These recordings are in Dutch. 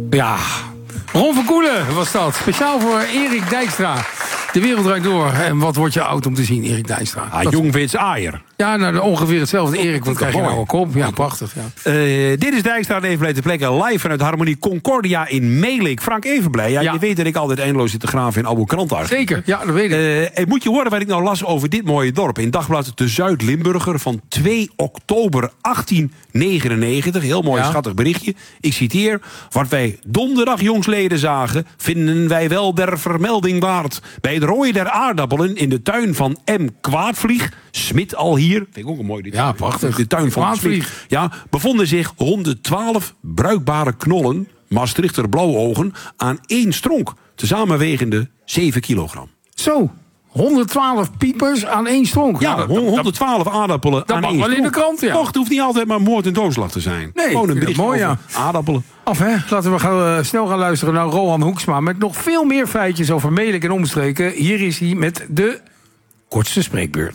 Ja, Ron van Koelen was dat. Speciaal voor Erik Dijkstra. De wereld draait door. En wat wordt je oud om te zien, Erik Dijkstra? Jong Wits Aaier. Ja, nou, ongeveer hetzelfde. Erik, wat krijg je nou ook op? Ja, prachtig. Ja. Dit is Dijkstra, even blijven plekken. Live vanuit Harmonie Concordia in Meelik. Frank Evenblij. Ja, je weet dat ik altijd eindeloos zit te graven in oude kranten. Zeker, ja, dat weet ik. Moet je horen wat ik nou las over dit mooie dorp. In Dagblad de Zuid-Limburger van 2 oktober 1899. Heel mooi, schattig berichtje. Ik citeer. Wat wij donderdag jongsleden zagen, vinden wij wel der vermelding waard. Bij het rooien der aardappelen in de tuin van M. Kwaadvlieg, Smit al hier, vind ik ook een mooi dit. Ja, prachtig. De tuin van Smit. Ja, bevonden zich 112 bruikbare knollen, Maastrichter blauwogen, aan 1 stronk. Tezamen wegende 7 kilogram. Zo, 112 piepers aan 1 stronk. Ja, 112 aardappelen aan 1 stronk. Dat mag wel in de krant, ja. Toch, het hoeft niet altijd maar moord en doodslag te zijn. Nee, gewoon een berichtje mooi, over aardappelen. Laten we snel gaan luisteren naar Rohan Hoeksma met nog veel meer feitjes over Meelik en omstreken. Hier is hij met de kortste spreekbeurt.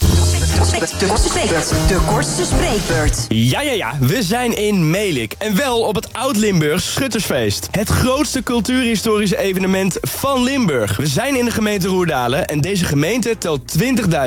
De kortste spreekbeurt. Ja, we zijn in Meelik. En wel op het Oud-Limburgs Schuttersfeest. Het grootste cultuurhistorische evenement van Limburg. We zijn in de gemeente Roerdalen en deze gemeente telt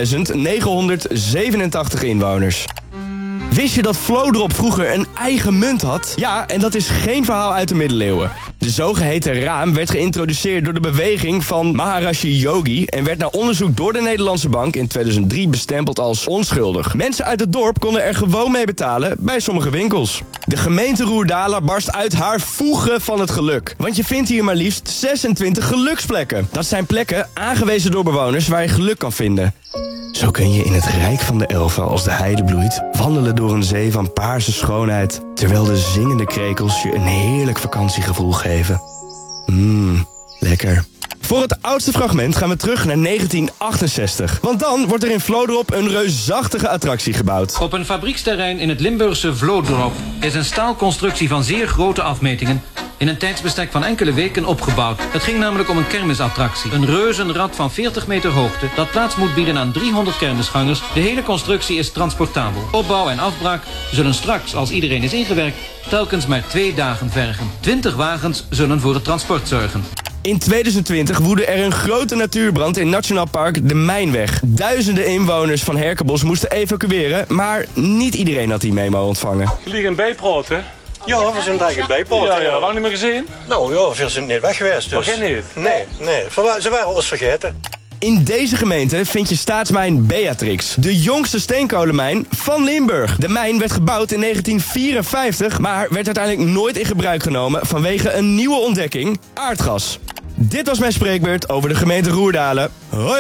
20.987 inwoners. Wist je dat Vlodrop vroeger een eigen munt had? Ja, en dat is geen verhaal uit de middeleeuwen. De zogeheten raam werd geïntroduceerd door de beweging van Maharishi Yogi en werd na onderzoek door de Nederlandse Bank in 2003 bestempeld als onschuldig. Mensen uit het dorp konden er gewoon mee betalen bij sommige winkels. De gemeente Roerdalen barst uit haar voegen van het geluk. Want je vindt hier maar liefst 26 geluksplekken. Dat zijn plekken aangewezen door bewoners waar je geluk kan vinden. Zo kun je in het rijk van de elfen als de heide bloeit wandelen door een zee van paarse schoonheid, terwijl de zingende krekels je een heerlijk vakantiegevoel geven. Lekker. Voor het oudste fragment gaan we terug naar 1968. Want dan wordt er in Vlodrop een reusachtige attractie gebouwd. Op een fabrieksterrein in het Limburgse Vlodrop is een staalconstructie van zeer grote afmetingen in een tijdsbestek van enkele weken opgebouwd. Het ging namelijk om een kermisattractie. Een reuzenrad van 40 meter hoogte dat plaats moet bieden aan 300 kermisgangers. De hele constructie is transportabel. Opbouw en afbraak zullen straks, als iedereen is ingewerkt, telkens maar 2 dagen vergen. 20 wagens zullen voor het transport zorgen. In 2020 woedde er een grote natuurbrand in Nationaal Park de Mijnweg. Duizenden inwoners van Herkenbos moesten evacueren, maar niet iedereen had die memo ontvangen. Jullie gaan bijpraten? Ja, we zijn eigenlijk bijpraten. Ja, lang niet meer gezien? Nou ja, we zijn niet weg geweest. Dus. Begin niet? Nee. Ze waren alles vergeten. In deze gemeente vind je staatsmijn Beatrix, de jongste steenkolenmijn van Limburg. De mijn werd gebouwd in 1954, maar werd uiteindelijk nooit in gebruik genomen vanwege een nieuwe ontdekking, aardgas. Dit was mijn spreekbeurt over de gemeente Roerdalen. Hoi!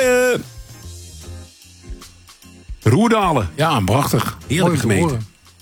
Roerdalen. Ja, prachtig. Heerlijke gemeente.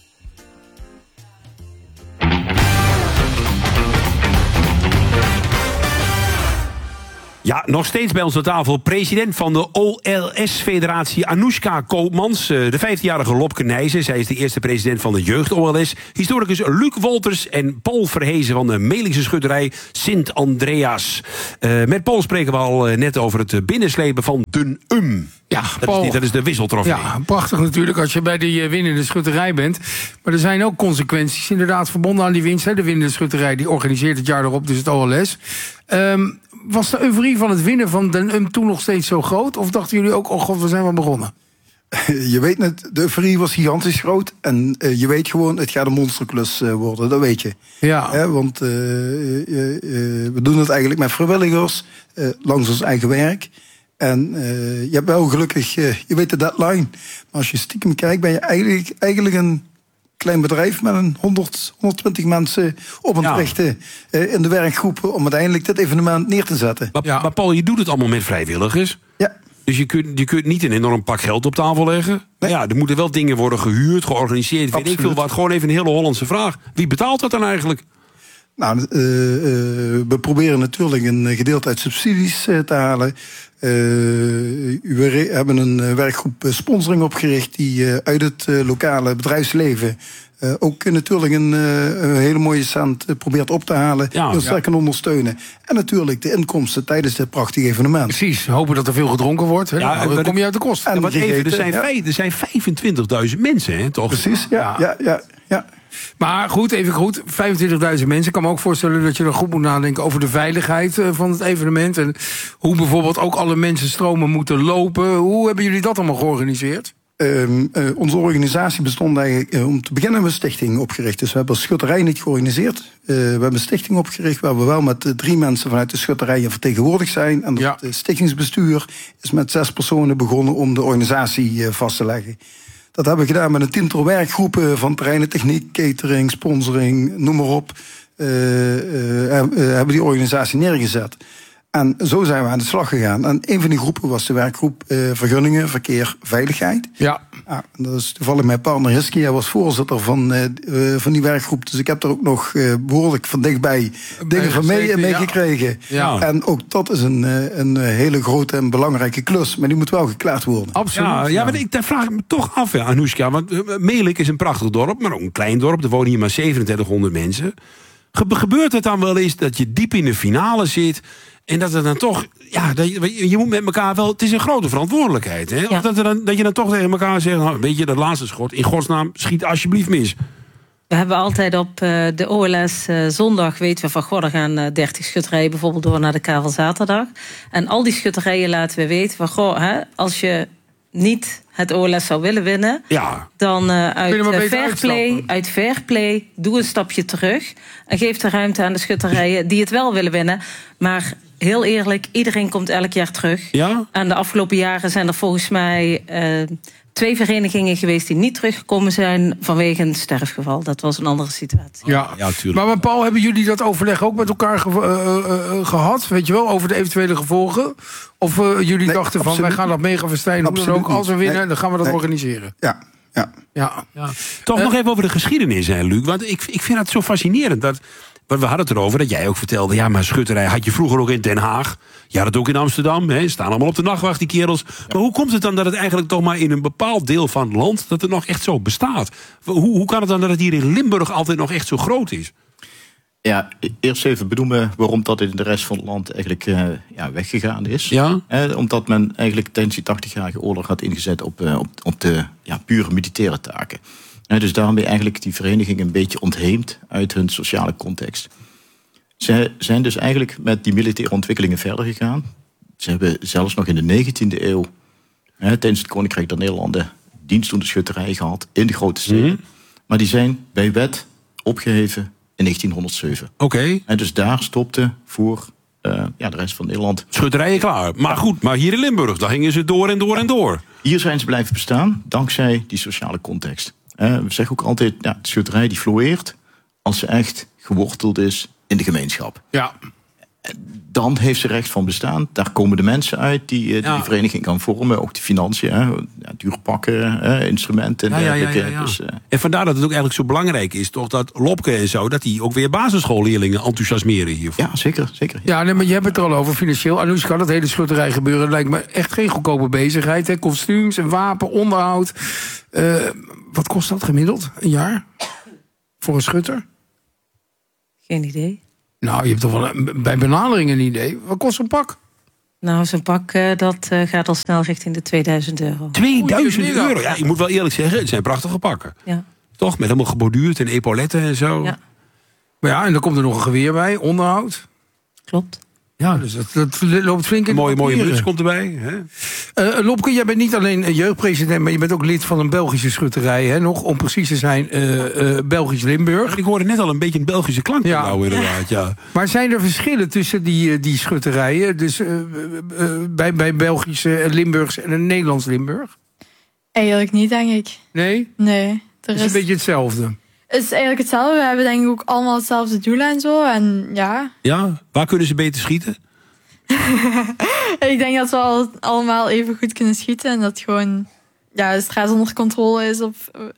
Ja, nog steeds bij ons aan tafel president van de OLS-federatie Anoushka Koopmans. De 15-jarige Lopke Nijssen. Zij is de eerste president van de jeugd-OLS. Historicus Luc Wolters en Paul Verhezen van de Meelikse schutterij Sint-Andreas. Met Paul spreken we al net over het binnenslepen van Den Ja, Paul, dat is de wisseltrofee. Ja, prachtig natuurlijk als je bij die winnende schutterij bent. Maar er zijn ook consequenties inderdaad verbonden aan die winst. De winnende schutterij die organiseert het jaar erop, dus het OLS. Was de euforie van het winnen van Den toen nog steeds zo groot? Of dachten jullie ook, oh god, we zijn wel begonnen? Je weet net, de euforie was gigantisch groot. En je weet gewoon, het gaat een monsterklus worden, dat weet je. Ja. Want we doen het eigenlijk met vrijwilligers, langs ons eigen werk. En je hebt wel gelukkig, je weet de deadline. Maar als je stiekem kijkt, ben je eigenlijk een klein bedrijf met een 120 mensen op het richten in de werkgroepen om uiteindelijk dit evenement neer te zetten. Maar Paul, je doet het allemaal met vrijwilligers. Ja. Dus je kunt niet een enorm pak geld op tafel leggen. Nee. Ja, er moeten wel dingen worden gehuurd, georganiseerd. Weet ik veel wat. Gewoon even een hele Hollandse vraag. Wie betaalt dat dan eigenlijk? Nou, we proberen natuurlijk een gedeelte uit subsidies te halen. We hebben een werkgroep sponsoring opgericht die uit het lokale bedrijfsleven ook natuurlijk een hele mooie cent probeert op te halen. Ja, ons kan ondersteunen. En natuurlijk de inkomsten tijdens dit prachtige evenement. Precies, hopen dat er veel gedronken wordt. Hè? Ja, dan kom je uit de kosten. Er zijn 25.000 mensen, hè, toch? Precies, ja. Maar goed, even goed. 25.000 mensen. Ik kan me ook voorstellen dat je er goed moet nadenken over de veiligheid van het evenement. En hoe bijvoorbeeld ook alle mensen stromen moeten lopen. Hoe hebben jullie dat allemaal georganiseerd? Onze organisatie bestond eigenlijk om te beginnen met een stichting opgericht. Dus we hebben als schutterij niet georganiseerd. We hebben een stichting opgericht waar we wel met 3 mensen vanuit de schutterijen vertegenwoordigd zijn. En het stichtingsbestuur is met 6 personen begonnen om de organisatie vast te leggen. Dat hebben we gedaan met een 10-tal werkgroepen van terreinentechniek, catering, sponsoring, noem maar op. Hebben die organisatie neergezet. En zo zijn we aan de slag gegaan. En een van die groepen was de werkgroep vergunningen, verkeer, veiligheid. Ja. Dat is toevallig mijn partner Hiski. Hij was voorzitter van die werkgroep. Dus ik heb er ook nog behoorlijk van dichtbij dingen van meegekregen. Ja. En ook dat is een hele grote en belangrijke klus. Maar die moet wel geklaard worden. Absoluut. Ja, maar daar vraag ik me toch af, Anoushka. Want Melick is een prachtig dorp, maar ook een klein dorp. Er wonen hier maar 3700 mensen. Gebeurt het dan wel eens dat je diep in de finale zit... En dat er dan toch, je moet met elkaar wel... Het is een grote verantwoordelijkheid, hè? Ja. Of dat je dan toch tegen elkaar zegt... Nou, weet je, dat laatste schot, in godsnaam, schiet alsjeblieft mis. We hebben altijd op de OLS zondag, weten we van... Goh, er gaan 30 schutterijen bijvoorbeeld door naar de Kavel zaterdag. En al die schutterijen laten we weten van... Goh, als je niet het OLS zou willen winnen... Ja. Dan uit uit fair play, doe een stapje terug... en geef de ruimte aan de schutterijen die het wel willen winnen. Maar heel eerlijk, iedereen komt elk jaar terug. Ja? En de afgelopen jaren zijn er volgens mij 2 verenigingen geweest... die niet teruggekomen zijn vanwege een sterfgeval. Dat was een andere situatie. Ja, tuurlijk. Maar Paul, hebben jullie dat overleg ook met elkaar gehad? Weet je wel, over de eventuele gevolgen? Of jullie dachten van, wij gaan dat mega verstrijden. Hoe dan ook, als we winnen, dan gaan we dat organiseren. Ja. Toch nog even over de geschiedenis, hè, Luc. Want ik vind het zo fascinerend dat... Want we hadden het erover dat jij ook vertelde... ja, maar schutterij had je vroeger ook in Den Haag. Je had het ook in Amsterdam. Hè, staan allemaal op de nachtwacht, die kerels. Maar hoe komt het dan dat het eigenlijk toch maar in een bepaald deel van het land... dat het nog echt zo bestaat? Hoe kan het dan dat het hier in Limburg altijd nog echt zo groot is? Ja, eerst even benoemen waarom dat in de rest van het land eigenlijk weggegaan is. Ja? Omdat men eigenlijk tijdens die 80-jarige oorlog had ingezet op de pure militaire taken. Dus daarmee eigenlijk die vereniging een beetje ontheemd uit hun sociale context. Ze zijn dus eigenlijk met die militaire ontwikkelingen verder gegaan. Ze hebben zelfs nog in de 19e eeuw, tijdens het Koninkrijk der Nederlanden, dienstdoende schutterij gehad in de grote steden. Maar die zijn bij wet opgeheven in 1907. Oké. En dus daar stopte voor de rest van Nederland. Schutterijen klaar. Maar goed, maar hier in Limburg, daar gingen ze door en door en door. Hier zijn ze blijven bestaan, dankzij die sociale context. We zeggen ook altijd, de schutterij die floreert als ze echt geworteld is in de gemeenschap. Ja. Dan heeft ze recht van bestaan. Daar komen de mensen uit die vereniging kan vormen. Ook de financiën, duurpakken, instrumenten en dergelijke. Ja. Dus, en vandaar dat het ook eigenlijk zo belangrijk is... toch dat Lopke en zo, dat die ook weer basisschoolleerlingen enthousiasmeren hiervoor. Ja, zeker. Ja, nee, maar je hebt het er al over financieel. Anoushka, dat hele schutterij gebeuren lijkt me echt geen goedkope bezigheid. Hè? Kostuums en wapen, onderhoud. Wat kost dat gemiddeld, een jaar? Voor een schutter? Geen idee. Nou, je hebt toch wel bij benadering een idee. Wat kost een pak? Nou, zo'n pak dat gaat al snel richting de €2000. 2000 euro? Ja, ik moet wel eerlijk zeggen, het zijn prachtige pakken. Ja. Toch, met helemaal geborduurd en epauletten en zo. Ja. Maar ja, en dan komt er nog een geweer bij, onderhoud. Klopt. Ja, dus dat loopt flink in de Mooie papieren. muts komt erbij. Hè? Lopke, jij bent niet alleen jeugdpresident... maar je bent ook lid van een Belgische schutterij. Hè? Nog, om precies te zijn, Belgisch Limburg. Ik hoorde net al een beetje een Belgische klank. Nou, inderdaad, ja. Maar zijn er verschillen tussen die schutterijen? Dus bij Belgische Limburgs en een Nederlands Limburg? Eigenlijk niet, denk ik. Nee? Nee. Het is een beetje hetzelfde. Het is eigenlijk hetzelfde. We hebben denk ik ook allemaal hetzelfde doel en zo. En ja. Ja? Waar kunnen ze beter schieten? Ik denk dat we allemaal even goed kunnen schieten. En dat gewoon de stress onder controle is.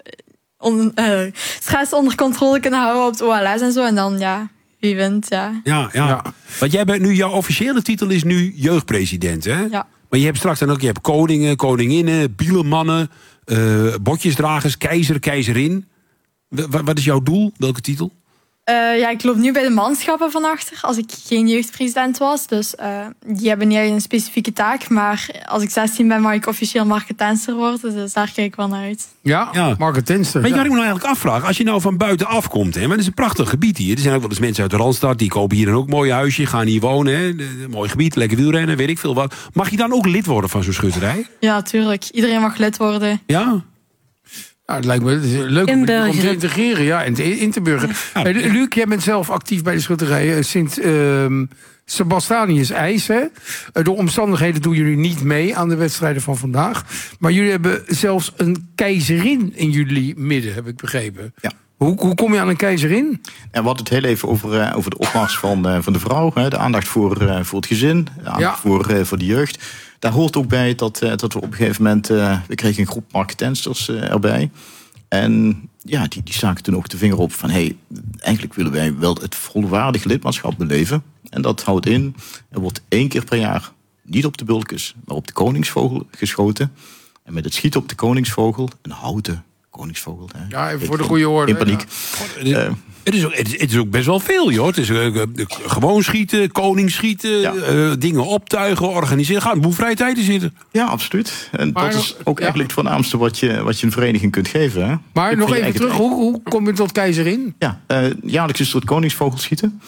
Stress onder controle kunnen houden op het OLS en zo. En dan wie wint, Ja. Want jij bent nu, jouw officiële titel is nu jeugdpresident, hè? Ja. Maar je hebt straks dan ook, je hebt koningen, koninginnen, bielenmannen, botjesdragers, keizer, keizerin. Wat is jouw doel? Welke titel? Ik loop nu bij de manschappen van achter, als ik geen jeugdpresident was. Dus die hebben niet een specifieke taak. Maar als ik 16 ben, mag ik officieel marketenster worden. Dus daar kijk ik wel naar uit. Ja. Marketenster. Weet je wat ik me nou eigenlijk afvraag? Als je nou van buiten afkomt, hè, want het is een prachtig gebied hier. Er zijn ook wel eens mensen uit de Randstad, die kopen hier dan ook een mooi huisje, gaan hier wonen. Hè, mooi gebied, lekker wielrennen, weet ik veel wat. Mag je dan ook lid worden van zo'n schutterij? Ja, tuurlijk. Iedereen mag lid worden. Ja? Het lijkt me leuk om te integreren en in te burgeren. Ja. Luc, jij bent zelf actief bij de schutterij sinds Sebastianius IJs. Hè? Door omstandigheden doen jullie niet mee aan de wedstrijden van vandaag. Maar jullie hebben zelfs een keizerin in jullie midden, heb ik begrepen. Ja. Hoe kom je aan een keizerin? En we hadden het heel even over de opmars van de vrouw. De aandacht voor het gezin, de aandacht voor de jeugd. Daar hoort ook bij dat we op een gegeven moment... we kregen een groep marketensters erbij. En ja, die staken toen ook de vinger op van... eigenlijk willen wij wel het volwaardig lidmaatschap beleven. En dat houdt in, er wordt 1 keer per jaar... niet op de bulkes, maar op de koningsvogel geschoten. En met het schieten op de koningsvogel, een houten koningsvogel. Hè. Ja, even voor de goede orde. In paniek. Ja. Het is ook best wel veel, joh. Het is gewoon schieten, koningsschieten, dingen optuigen, organiseren. Gaat een boel vrije tijd in zitten. Ja, absoluut. En dat is ook eigenlijk het voornaamste wat je een vereniging kunt geven. Hè? Maar nog even terug, hoe kom je tot keizerin? Ja, jaarlijks is het koningsvogel schieten.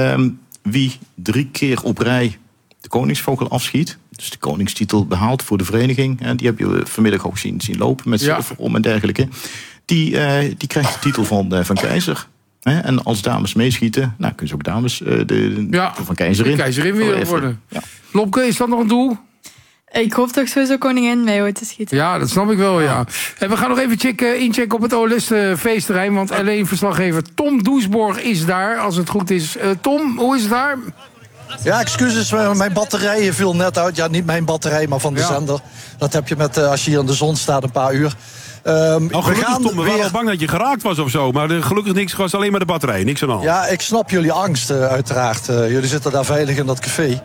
Wie 3 keer op rij de koningsvogel afschiet, dus de koningstitel behaalt voor de vereniging, die heb je vanmiddag ook zien lopen met zilver om en dergelijke, die krijgt de titel van keizer. En als dames meeschieten, kunnen ze ook dames van keizerin. Keizerin willen worden. Ja. Lopke, is dat nog een doel? Ik hoop toch sowieso koningin mee ooit te schieten. Ja, dat snap ik wel, ja. En we gaan nog even inchecken op het OLS feestterrein. Want alleen verslaggever Tom Doesborg is daar, als het goed is. Tom, hoe is het daar? Ja, excuses, mijn batterij viel net uit. Ja, niet mijn batterij, maar van de zender. Dat heb je met als je hier in de zon staat een paar uur. Gelukkig, Tom, we waren al bang dat je geraakt was of zo. Maar gelukkig niks, was alleen maar de batterij, niks aan de hand. Ja, ik snap jullie angst uiteraard. Jullie zitten daar veilig in dat café.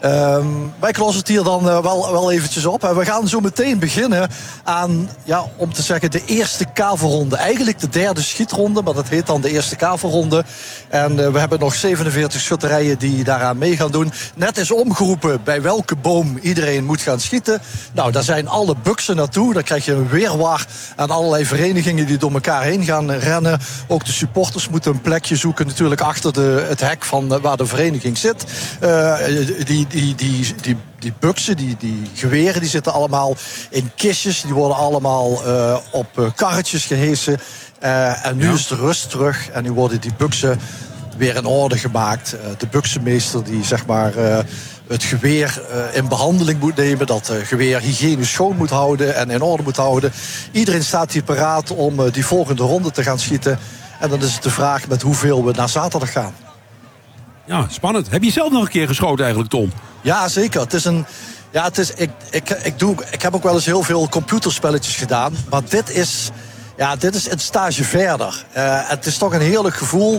Wij lossen het hier dan wel eventjes op. En we gaan zo meteen beginnen aan, om te zeggen, de eerste kavelronde. Eigenlijk de 3e schietronde, maar dat heet dan de eerste kavelronde. En we hebben nog 47 schutterijen die daaraan mee gaan doen. Net is omgeroepen bij welke boom iedereen moet gaan schieten. Nou, daar zijn alle buksen naartoe. Dan krijg je een weerwar aan allerlei verenigingen die door elkaar heen gaan rennen. Ook de supporters moeten een plekje zoeken natuurlijk achter het hek van waar de vereniging zit. Die buksen, die geweren, die zitten allemaal in kistjes. Die worden allemaal op karretjes gehesen. En nu is de rust terug. En nu worden die buksen weer in orde gemaakt. De buksenmeester die zeg maar het geweer in behandeling moet nemen. Dat geweer hygiënisch schoon moet houden en in orde moet houden. Iedereen staat hier paraat om die volgende ronde te gaan schieten. En dan is het de vraag met hoeveel we naar zaterdag gaan. Ja, spannend. Heb je zelf nog een keer geschoten eigenlijk, Tom? Ja, zeker. Het is een... Ja, het is, ik heb ook wel eens heel veel computerspelletjes gedaan. Maar dit is een stage verder. Het is toch een heerlijk gevoel.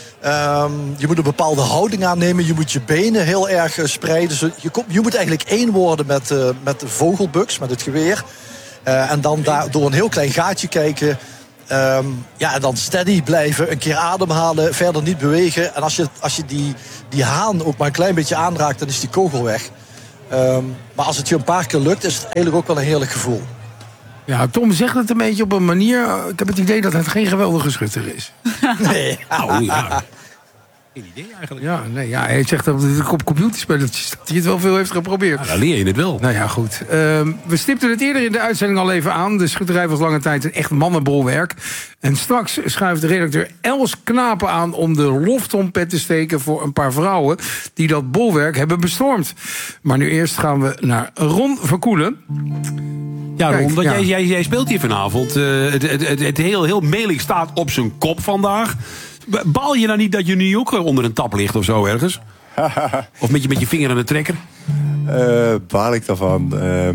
Je moet een bepaalde houding aannemen. Je moet je benen heel erg spreiden. Dus je moet eigenlijk één worden met de vogelbuks, met het geweer. En dan door een heel klein gaatje kijken. En dan steady blijven, een keer ademhalen, verder niet bewegen. En als je die haan ook maar een klein beetje aanraakt, dan is die kogel weg. Maar als het je een paar keer lukt, is het eigenlijk ook wel een heerlijk gevoel. Ja, Tom zegt het een beetje op een manier. Ik heb het idee dat het geen geweldige schutter is. Nee. Nou, ja. Geen idee eigenlijk. Ja, hij zegt dat op computerspelletjes dat hij het wel veel heeft geprobeerd. Ja, dan leer je het wel. Nou ja, goed. We stipten het eerder in de uitzending al even aan. De schutterij was lange tijd een echt mannenbolwerk. En straks schuift de redacteur Els Knapen aan om de loftrompet te steken voor een paar vrouwen die dat bolwerk hebben bestormd. Maar nu eerst gaan we naar Ron Verkoelen. Ja, Ron, jij speelt hier vanavond. Het heel Meelik staat op zijn kop vandaag. Baal je nou niet dat je nu ook onder een tap ligt of zo ergens? Of met je vinger aan de trekker? Baal ik daarvan?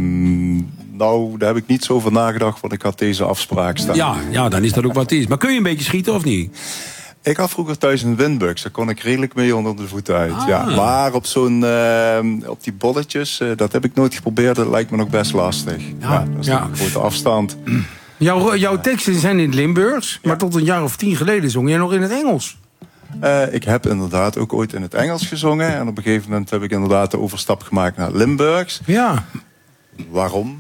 Nou, daar heb ik niet zo over nagedacht, want ik had deze afspraak staan. Ja, dan is dat ook wat het is. Maar kun je een beetje schieten of niet? Ik had vroeger thuis een windbuks. Daar kon ik redelijk mee onder de voeten uit. Ja. Maar op die bolletjes, dat heb ik nooit geprobeerd. Dat lijkt me nog best lastig. Ja, dat is een grote afstand. Jouw teksten zijn in het Limburgs, maar tot een jaar of 10 geleden zong jij nog in het Engels. Ik heb inderdaad ook ooit in het Engels gezongen. En op een gegeven moment heb ik inderdaad de overstap gemaakt naar het Limburgs. Ja. Waarom?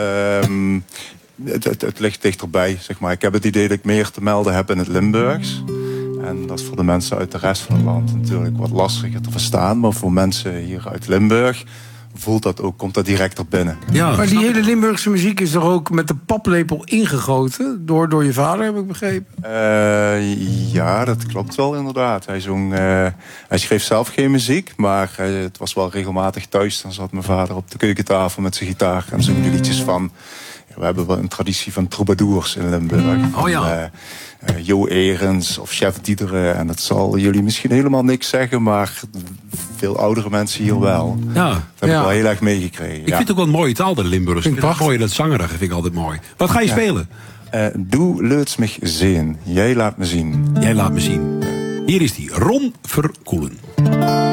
Het ligt dichterbij, zeg maar. Ik heb het idee dat ik meer te melden heb in het Limburgs. En dat is voor de mensen uit de rest van het land natuurlijk wat lastiger te verstaan. Maar voor mensen hier uit Limburg voelt dat ook, komt dat direct er binnen. Ja, maar die hele Limburgse muziek is er ook met de paplepel ingegoten door je vader, heb ik begrepen? Ja, dat klopt wel inderdaad. Hij schreef zelf geen muziek, maar het was wel regelmatig thuis. Dan zat mijn vader op de keukentafel met zijn gitaar en zong die liedjes van... We hebben wel een traditie van troubadours in Limburg. Oh ja. Jo Erens of Chef Diederen. En dat zal jullie misschien helemaal niks zeggen, maar veel oudere mensen hier wel. Ja. Dat heb ik wel heel erg meegekregen. Ik vind het ook wel een mooie taal, de Limburgers. Ik vind het mooi, dat zangerige vind ik altijd mooi. Wat ga je spelen? Du leutst mich sehen. Jij laat me zien. Jij laat me zien. Hier is die, Ron Verkoelen.